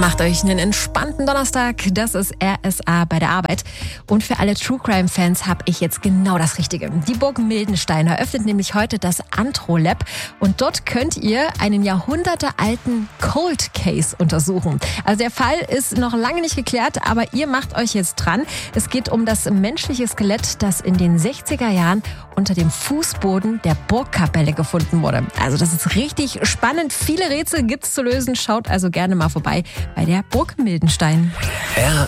Macht euch einen entspannten Donnerstag. Das ist RSA bei der Arbeit. Und für alle True Crime Fans habe ich jetzt genau das Richtige. Die Burg Mildenstein eröffnet nämlich heute das Antro Lab. Und dort könnt ihr einen jahrhundertealten Cold Case untersuchen. Also der Fall ist noch lange nicht geklärt, aber ihr macht euch jetzt dran. Es geht um das menschliche Skelett, das in den 60er Jahren unter dem Fußboden der Burgkapelle gefunden wurde. Also das ist richtig spannend. Viele Rätsel gibt's zu lösen. Schaut also gerne mal vorbei bei der Burg Mildenstein.